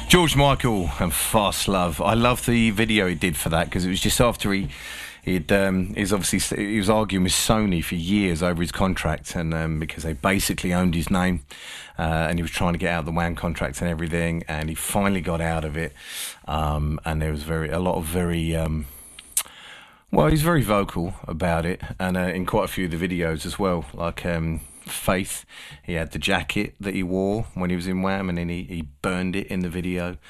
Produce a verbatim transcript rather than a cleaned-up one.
George Michael and Fast Love. I love the video he did for that because it was just after he he'd um, he's obviously he was arguing with Sony for years over his contract, and um, because they basically owned his name, uh, and he was trying to get out of the Wham contract and everything, and he finally got out of it. Um, and there was very a lot of very um, well, he's very vocal about it, and uh, in quite a few of the videos as well, like. Um, Faith, he had the jacket that he wore when he was in Wham, and then he, he burned it in the video.